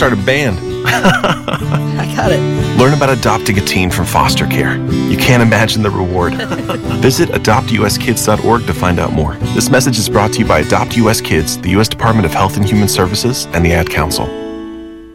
start a band. I got it. Learn about adopting a teen from foster care. You can't imagine the reward. Visit adoptuskids.org to find out more. This message is brought to you by Adopt US Kids, the U.S. Department of Health and Human Services, and the Ad Council.